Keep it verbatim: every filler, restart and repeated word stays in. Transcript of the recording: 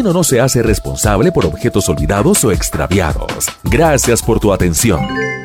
uno no se hace responsable por objetos olvidados o extraviados. Gracias por tu atención.